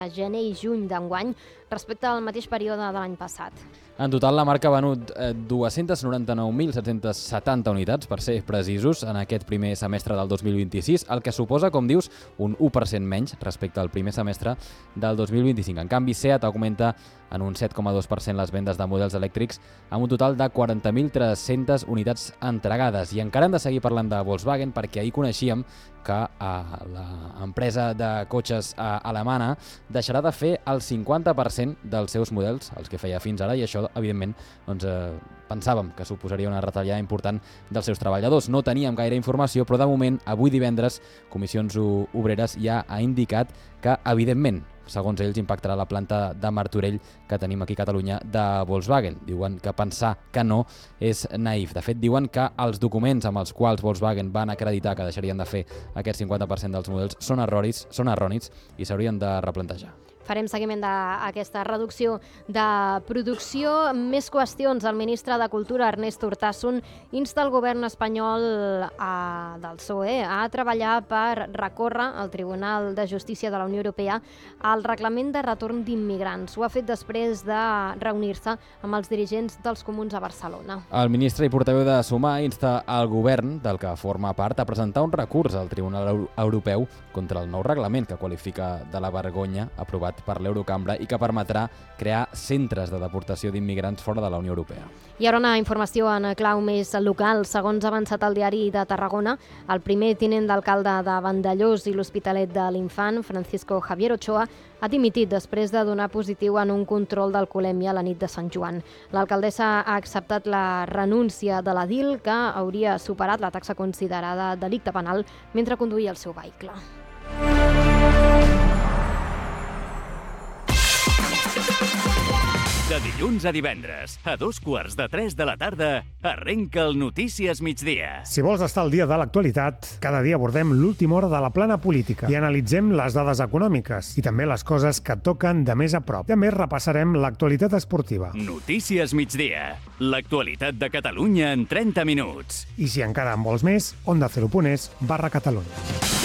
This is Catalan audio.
gener i juny d'enguany respecte al mateix període de l'any passat. En total, la marca ha venut 299.770 unitats, per ser precisos, en aquest primer semestre del 2026, el que suposa, com dius, un 1% menys respecte al primer semestre del 2025. En canvi, SEAT augmenta en un 7,2% les vendes de models elèctrics, amb un total de 40.300 unitats entregades. I encara hem de seguir parlant de Volkswagen, perquè ahir coneixíem que l'empresa de cotxes alemana deixarà de fer el 50% dels seus models, els que feia fins ara, i això, evidentment, pensàvem que suposaria una retallada important dels seus treballadors. No teníem gaire informació, però de moment, avui divendres, Comissions Obreres ja ha indicat que, evidentment, segons ells, impactarà la planta de Martorell que tenim aquí a Catalunya de Volkswagen. Diuen que pensar que no és naïf. De fet, diuen que els documents amb els quals Volkswagen van acreditar que deixarien de fer aquest 50% dels models són errònics i s'haurien de replantejar. Farem seguiment d'aquesta reducció de producció. Més qüestions. El ministre de Cultura, Ernest Urtasun, insta el govern espanyol del PSOE a treballar per recórrer al Tribunal de Justícia de la Unió Europea al reglament de retorn d'immigrants. Ho ha fet després de reunir-se amb els dirigents dels comuns a Barcelona. El ministre i portaveu de Sumar insta el govern, del que forma part, a presentar un recurs al Tribunal Europeu contra el nou reglament que qualifica de la vergonya aprovat per l'Eurocambra i que permetrà crear centres de deportació d'immigrants fora de la Unió Europea. I ara una informació en clau més local. Segons ha avançat el diari de Tarragona, el primer tinent d'alcalde de Vandellòs i l'Hospitalet de l'Infant, Francisco Javier Ochoa, ha dimitit després de donar positiu en un control d'alcoholèmia la nit de Sant Joan. L'alcaldessa ha acceptat la renúncia de l'edil, que hauria superat la taxa considerada delicte penal mentre conduïa el seu vehicle. De dilluns a divendres, a 2:45 de la tarda, arrenca el Notícies Migdia. Si vols estar al dia de l'actualitat, cada dia abordem l'última hora de la plana política i analitzem les dades econòmiques i també les coses que toquen de més a prop. També repassarem l'actualitat esportiva. Notícies Migdia, l'actualitat de Catalunya en 30 minuts. I si encara en vols més, ondacero.es/Catalunya.